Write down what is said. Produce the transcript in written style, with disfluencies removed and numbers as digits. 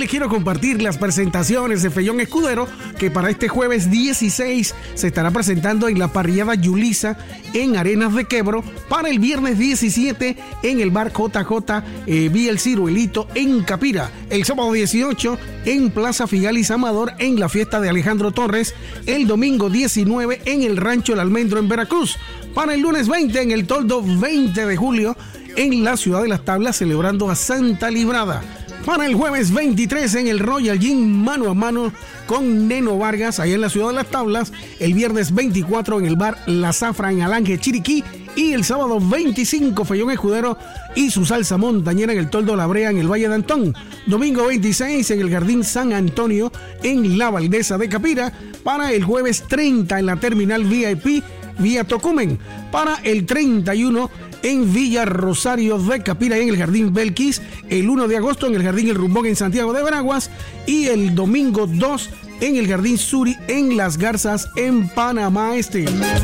les quiero compartir las presentaciones de Fellón Escudero, que para este jueves 16 se estará presentando en la parrillada Yulisa en Arenas de Quebro, para el viernes 17 en el bar JJ Vía El Ciruelito en Capira, el sábado 18 en Plaza Figalis Amador en la fiesta de Alejandro Torres, el domingo 19 en el Rancho El Almendro en Veracruz, para el lunes 20 en el Toldo 20 de julio en la Ciudad de las Tablas celebrando a Santa Librada, para el jueves 23 en el Royal Gym mano a mano con Neno Vargas allá en la Ciudad de las Tablas, el viernes 24 en el bar La Zafra en Alange, Chiriquí, y el sábado 25 Fellón Escudero y su salsa montañera en el Toldo La Brea en el Valle de Antón, domingo 26 en el Jardín San Antonio en la Valdesa de Capira, para el jueves 30 en la terminal VIP vía Tocumen, para el 31 en Villa Rosario de Capira en el Jardín Belquis, el 1 de agosto en el Jardín El Rumbón en Santiago de Veraguas y el domingo 2 en el Jardín Suri en Las Garzas en Panamá Este.